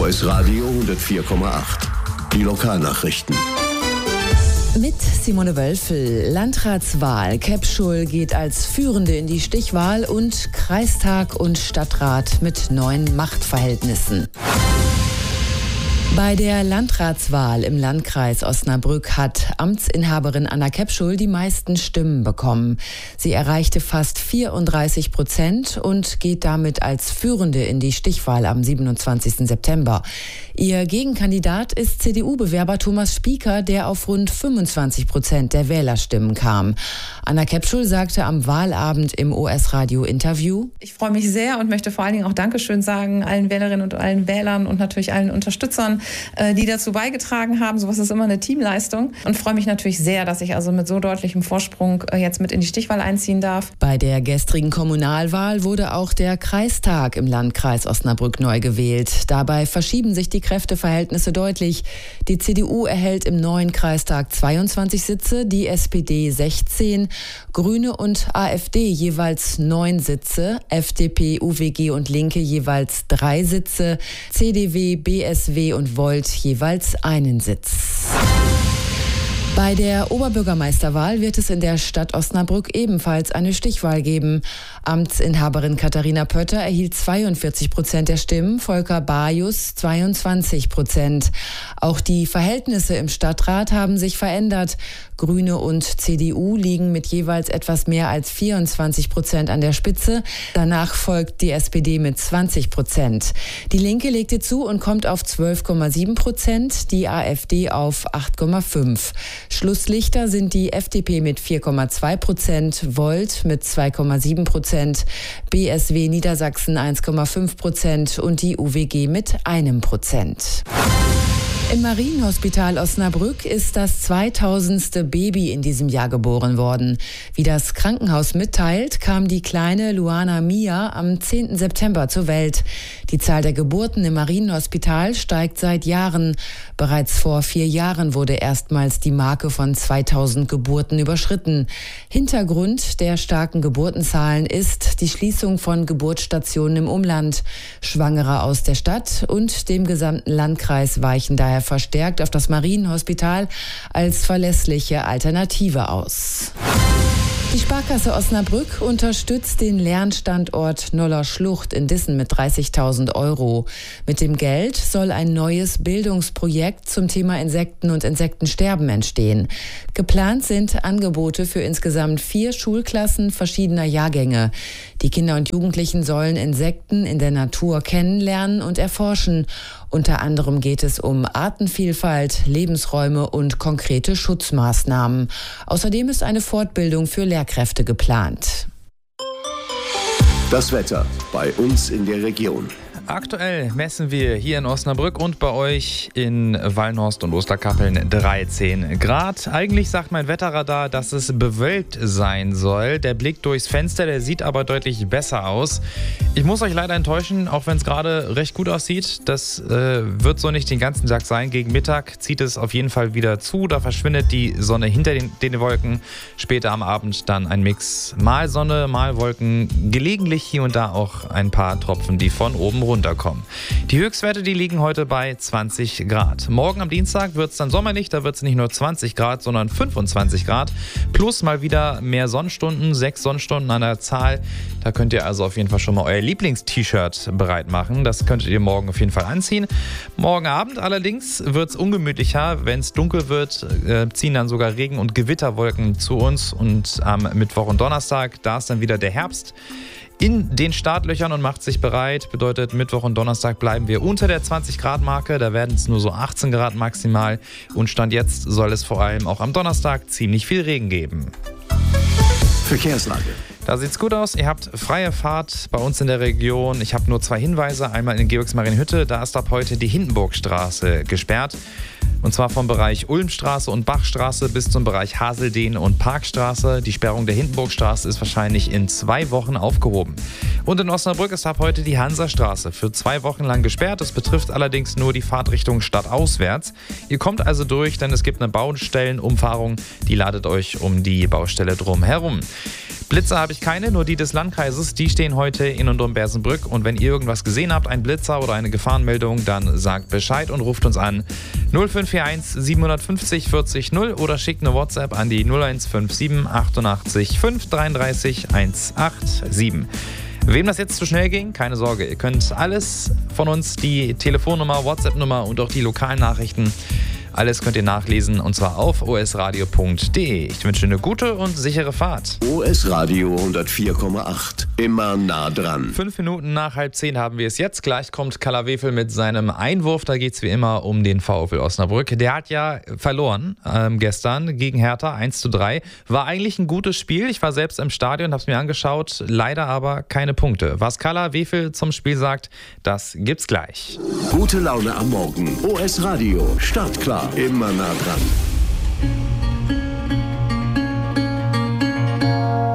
OS Radio 104,8. Die Lokalnachrichten. Mit Simone Wölfel. Landratswahl. Kebschul geht als Führende in die Stichwahl und Kreistag und Stadtrat mit neuen Machtverhältnissen. Bei der Landratswahl im Landkreis Osnabrück hat Amtsinhaberin Anna Kebschul die meisten Stimmen bekommen. Sie erreichte fast 34% und geht damit als Führende in die Stichwahl am 27. September. Ihr Gegenkandidat ist CDU-Bewerber Thomas Spieker, der auf rund 25% der Wählerstimmen kam. Anna Kebschul sagte am Wahlabend im OS-Radio-Interview: Ich freue mich sehr und möchte vor allen Dingen auch Dankeschön sagen allen Wählerinnen und allen Wählern und natürlich allen Unterstützern, die dazu beigetragen haben. Sowas ist immer eine Teamleistung, und freue mich natürlich sehr, dass ich also mit so deutlichem Vorsprung jetzt mit in die Stichwahl einziehen darf. Bei der gestrigen Kommunalwahl wurde auch der Kreistag im Landkreis Osnabrück neu gewählt. Dabei verschieben sich die Kräfteverhältnisse deutlich. Die CDU erhält im neuen Kreistag 22 Sitze, die SPD 16, Grüne und AfD jeweils 9 Sitze, FDP, UWG und Linke jeweils 3 Sitze, CDW, BSW und Volt jeweils einen Sitz. Bei der Oberbürgermeisterwahl wird es in der Stadt Osnabrück ebenfalls eine Stichwahl geben. Amtsinhaberin Katharina Pötter erhielt 42% der Stimmen, Volker Bajus 22%. Auch die Verhältnisse im Stadtrat haben sich verändert. Grüne und CDU liegen mit jeweils etwas mehr als 24% an der Spitze. Danach folgt die SPD mit 20%. Die Linke legte zu und kommt auf 12,7%, die AfD auf 8,5%. Schlusslichter sind die FDP mit 4,2%, Volt mit 2,7%, BSW Niedersachsen 1,5% und die UWG mit 1%. Im Marienhospital Osnabrück ist das 2000. Baby in diesem Jahr geboren worden. Wie das Krankenhaus mitteilt, kam die kleine Luana Mia am 10. September zur Welt. Die Zahl der Geburten im Marienhospital steigt seit Jahren. Bereits vor 4 Jahren wurde erstmals die Marke von 2000 Geburten überschritten. Hintergrund der starken Geburtenzahlen ist die Schließung von Geburtsstationen im Umland. Schwangere aus der Stadt und dem gesamten Landkreis weichen daher verstärkt auf das Marienhospital als verlässliche Alternative aus. Die Sparkasse Osnabrück unterstützt den Lernstandort Noller Schlucht in Dissen mit 30.000 €. Mit dem Geld soll ein neues Bildungsprojekt zum Thema Insekten und Insektensterben entstehen. Geplant sind Angebote für insgesamt 4 Schulklassen verschiedener Jahrgänge. Die Kinder und Jugendlichen sollen Insekten in der Natur kennenlernen und erforschen. Unter anderem geht es um Artenvielfalt, Lebensräume und konkrete Schutzmaßnahmen. Außerdem ist eine Fortbildung für Lehrkräfte geplant. Das Wetter bei uns in der Region. Aktuell messen wir hier in Osnabrück und bei euch in Wallenhorst und Osterkappeln 13 Grad. Eigentlich sagt mein Wetterradar, dass es bewölkt sein soll. Der Blick durchs Fenster, der sieht aber deutlich besser aus. Ich muss euch leider enttäuschen, auch wenn es gerade recht gut aussieht. Das wird so nicht den ganzen Tag sein. Gegen Mittag zieht es auf jeden Fall wieder zu. Da verschwindet die Sonne hinter den Wolken. Später am Abend dann ein Mix. Mal Sonne, mal Wolken. Gelegentlich hier und da auch ein paar Tropfen, die von oben runterkommen. Die Höchstwerte, die liegen heute bei 20 Grad. Morgen am Dienstag wird es dann sommerlich, da wird es nicht nur 20 Grad, sondern 25 Grad. Plus mal wieder mehr Sonnenstunden, 6 Sonnenstunden an der Zahl. Da könnt ihr also auf jeden Fall schon mal euer Lieblings-T-Shirt bereit machen. Das könntet ihr morgen auf jeden Fall anziehen. Morgen Abend allerdings wird es ungemütlicher. Wenn es dunkel wird, ziehen dann sogar Regen- und Gewitterwolken zu uns. Und am Mittwoch und Donnerstag, da ist dann wieder der Herbst in den Startlöchern und macht sich bereit. Bedeutet, Mittwoch und Donnerstag bleiben wir unter der 20-Grad-Marke. Da werden es nur so 18 Grad maximal. Und Stand jetzt soll es vor allem auch am Donnerstag ziemlich viel Regen geben. Verkehrslage. Da sieht's gut aus. Ihr habt freie Fahrt bei uns in der Region. Ich habe nur 2 Hinweise. Einmal in Georgsmarienhütte. Da ist ab heute die Hindenburgstraße gesperrt. Und zwar vom Bereich Ulmstraße und Bachstraße bis zum Bereich Haseldehn und Parkstraße. Die Sperrung der Hindenburgstraße ist wahrscheinlich in 2 Wochen aufgehoben. Und in Osnabrück ist ab heute die Hansastraße für 2 Wochen lang gesperrt. Das betrifft allerdings nur die Fahrtrichtung stadtauswärts. Ihr kommt also durch, denn es gibt eine Baustellenumfahrung. Die ladet euch um die Baustelle drum herum. Blitzer habe ich keine, nur die des Landkreises. Die stehen heute in und um Bersenbrück. Und wenn ihr irgendwas gesehen habt, ein Blitzer oder eine Gefahrenmeldung, dann sagt Bescheid und ruft uns an 0541 750 40 0 oder schickt eine WhatsApp an die 0157 88 533 187. Wem das jetzt zu schnell ging, keine Sorge. Ihr könnt alles von uns, die Telefonnummer, WhatsApp-Nummer und auch die lokalen Nachrichten, alles könnt ihr nachlesen und zwar auf osradio.de. Ich wünsche eine gute und sichere Fahrt. OS Radio 104,8. Immer nah dran. 5 Minuten nach 9:30 haben wir es jetzt. Gleich kommt Kalla Wefel mit seinem Einwurf. Da geht es wie immer um den VfL Osnabrück. Der hat ja verloren gestern gegen Hertha 1:3. War eigentlich ein gutes Spiel. Ich war selbst im Stadion, habe es mir angeschaut. Leider aber keine Punkte. Was Kalla Wefel zum Spiel sagt, das gibt's gleich. Gute Laune am Morgen. OS Radio. Startklar. Immer nah dran.